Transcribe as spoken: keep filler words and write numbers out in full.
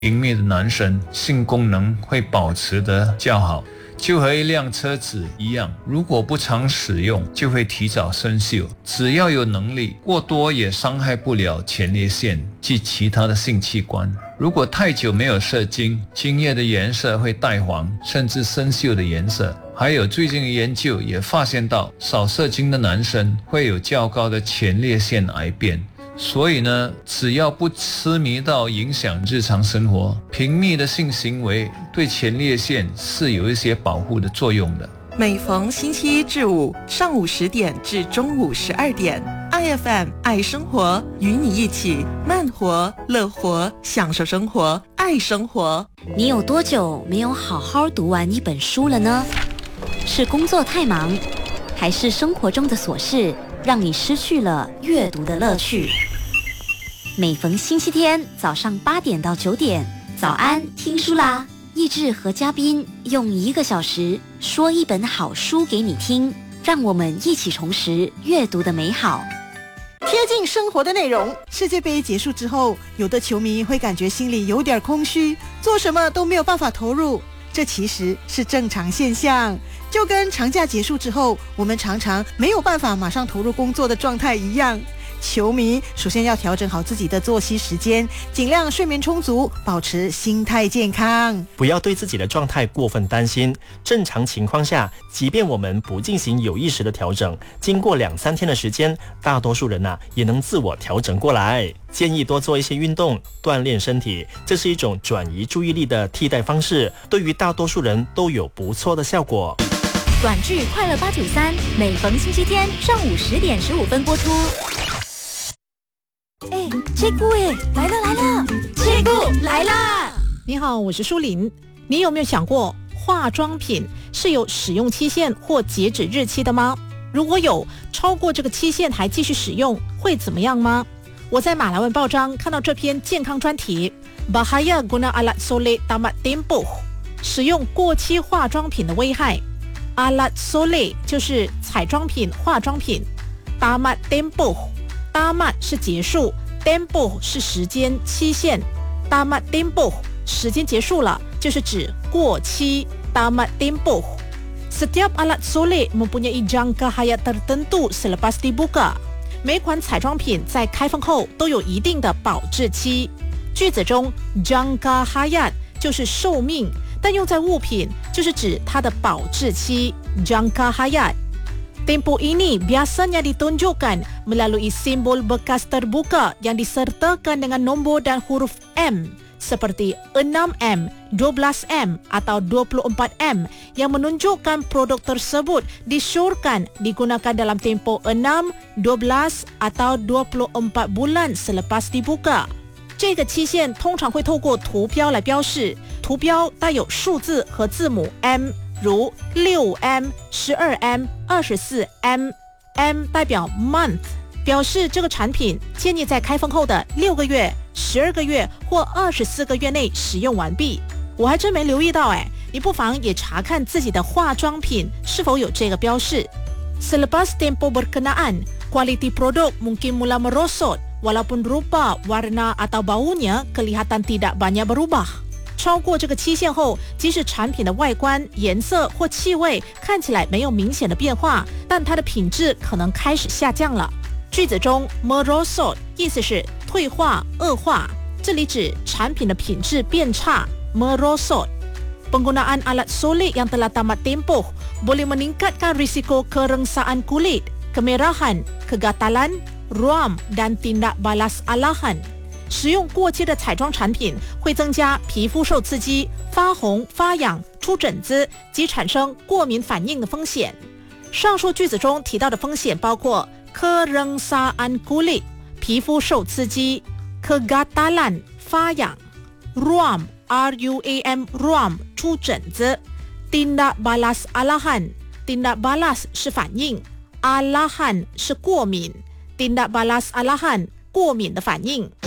平密的男生性功能会保持得较好，就和一辆车子一样，如果不常使用就会提早生锈。只要有能力，过多也伤害不了前列腺及其他的性器官。如果太久没有射精，精液的颜色会带黄，甚至生锈的颜色。还有最近的研究也发现到，少射精的男生会有较高的前列腺癌变。所以呢，只要不痴迷到影响日常生活，频密的性行为对前列腺是有一些保护的作用的。 每逢星期一至五上午十点至中午十二点 ，I F M 爱生活，与你一起慢活、乐活，享受生活，爱生活。 你有多久没有好好读完一本书了呢？是工作太忙，还是生活中的琐事让你失去了阅读的乐趣？每逢星期天早上八点到九点，早安听书啦！益智和嘉宾用一个小时说一本好书给你听，让我们一起重拾阅读的美好。 贴近生活的内容。世界杯结束之后，有的球迷会感觉心里有点空虚，做什么都没有办法投入，这其实是正常现象。就跟长假结束之后，我们常常没有办法马上投入工作的状态一样。球迷首先要调整好自己的作息时间，尽量睡眠充足，保持心态健康。 不要对自己的状态过分担心。正常情况下，即便我们不进行有意识的调整，经过两三天的时间，大多数人啊也能自我调整过来。建议多做一些运动，锻炼身体，这是一种转移注意力的替代方式，对于大多数人都有不错的效果。 短剧快乐八九三，每逢星期天上午十点十五分播出。 哎，切姑哎，来了来了， 切姑来啦！ 你好，我是舒琳。你有没有想过，化妆品是有使用期限或截止日期的吗？如果有，超过这个期限还继续使用，会怎么样吗？我在马来文报章看到这篇健康专题 Bahaya guna alat soleh tamat tempoh， 使用过期化妆品的危害。Alat soleh 就是彩妆品、化妆品。Tamat tempoh， Tamat 是结束， tempoh 是时间期限。Tamat tempoh 时间结束了，就是指过期。Tamat tempoh。 Setiap alat soleh mempunyai jangka hayat tertentu selepas dibuka。 每款彩妆品在开封后都有一定的保质期。句子中 jangka hayat 就是寿命，但用在物品就是指它的保质期。 Jangka hayat。 Tempoh ini biasanya ditunjukkan melalui simbol bekas terbuka yang disertakan dengan nombor dan huruf M seperti enam M, dua belas M atau dua puluh empat M yang menunjukkan produk tersebut disyorkan digunakan dalam tempoh enam, dua belas atau dua puluh empat bulan selepas dibuka。 这个期限通常会透过图标来标示，图标带有数字和字母 M， 如六 M、十二 M、二十四 M。M 代表 month， 表示这个产品建议在开封后的六个月、十二个月或二十四个月内使用完毕。我还真没留意到哎，你不妨也查看自己的化妆品是否有这个标示。 Selepas tempoh berkenaan, kualiti produk mungkin mula merosot walaupun rupa, warna atau baunya kelihatan tidak banyak berubah。 超过这个期限后，即使产品的外观、颜色或气味看起来没有明显的变化，但它的品质可能开始下降了。句子中 merosot 意思是退化、恶化，这里指产品的品质变差。 merosot。 Penggunaan alat soleh yang telah tamat tempoh boleh meningkatkan risiko kerengsaan kulit, kemerahan, kegatalan, ruam dan tindak balas alahan。 使用过期的彩妆产品会增加皮肤受刺激、发红、发痒、出疹子及产生过敏反应的风险。上述句子中提到的风险包括 kerengsaan kulit 皮肤受刺激， kegatalan 发痒， ruam R U A M ruam 出疹子， tindak balas alahan tindak balas 是反应， alahan 是过敏， tindak balas alahan 过敏的反应。